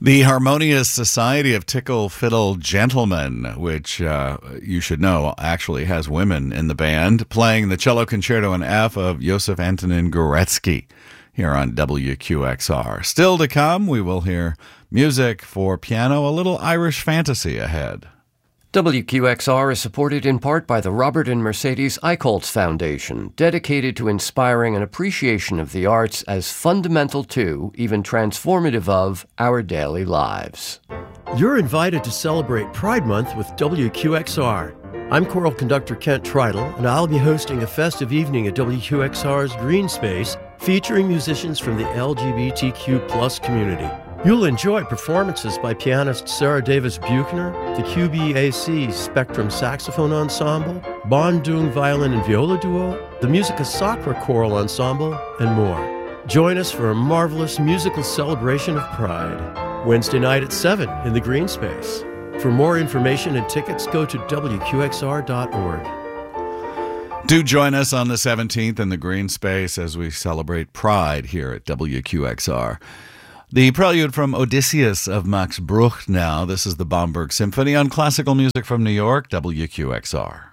The Harmonious Society of Tickle Fiddle Gentlemen, which you should know actually has women in the band, playing the cello concerto in F of Josef Antonin Gorecki here on WQXR. Still to come, we will hear music for piano, a little Irish fantasy ahead. WQXR is supported in part by the Robert and Mercedes Eichholz Foundation, dedicated to inspiring an appreciation of the arts as fundamental to, even transformative of, our daily lives. You're invited to celebrate Pride Month with WQXR. I'm choral conductor Kent Tritle, and I'll be hosting a festive evening at WQXR's Green Space featuring musicians from the LGBTQ+ community. You'll enjoy performances by pianist Sarah Davis Buchner, the QBAC Spectrum Saxophone Ensemble, Bondung Violin and Viola Duo, the Musica Sacra Choral Ensemble, and more. Join us for a marvelous musical celebration of Pride. Wednesday night at 7 in the Green Space. For more information and tickets, go to WQXR.org. Do join us on the 17th in the Green Space as we celebrate Pride here at WQXR. The prelude from Odysseus of Max Bruch now. This is the Bamberg Symphony on Classical Music from New York, WQXR.